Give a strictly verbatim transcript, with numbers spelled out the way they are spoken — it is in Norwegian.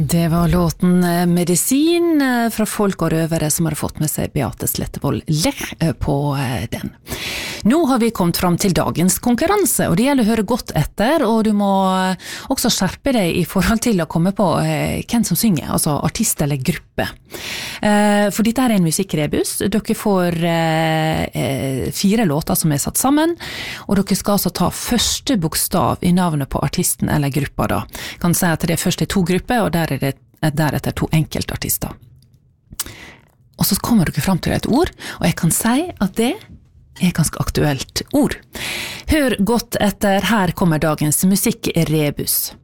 Det var låten Medisin fra Folk og Røvere som har fått med seg Beate Slettevold Lech på den. Nå har vi kommet fram til dagens konkurranse, og det gjelder å høre godt etter, og du må også skjerpe deg i forhold til å komme på hvem som synger, altså artist eller gruppe. For dette er en musikkrebus. Dere får fire låter som er satt sammen, og dere skal altså ta første bokstav i navnet på artisten eller gruppa da. Jeg kan si at det er først to grupper, og der er det deretter to enkeltartister. Og så kommer dere fram til et ord, og jeg kan si at det er ganske aktuelt ord. Hør godt etter, her kommer dagens musikkrebus.